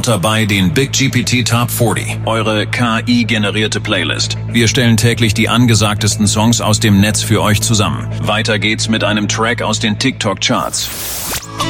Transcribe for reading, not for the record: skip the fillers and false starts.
dabei den Big GPT Top 40, eure KI-generierte Playlist. Wir stellen täglich die angesagtesten Songs aus dem Netz für euch zusammen. Weiter geht's mit einem Track aus den TikTok-Charts.